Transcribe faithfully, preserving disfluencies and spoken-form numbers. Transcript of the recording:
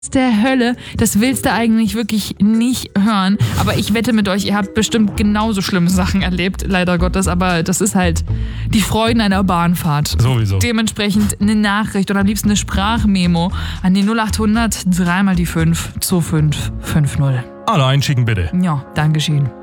der Hölle. Das willst du eigentlich wirklich nicht hören. Aber ich wette mit euch, ihr habt bestimmt genauso schlimme Sachen erlebt, leider Gottes. Aber das ist halt die Freuden einer Bahnfahrt. Sowieso. Dementsprechend eine Nachricht oder am liebsten eine Sprachmemo an die null achthundert, dreimal die fünf, zwei fünf fünf null. Alle einschicken bitte. Ja, Dankeschön.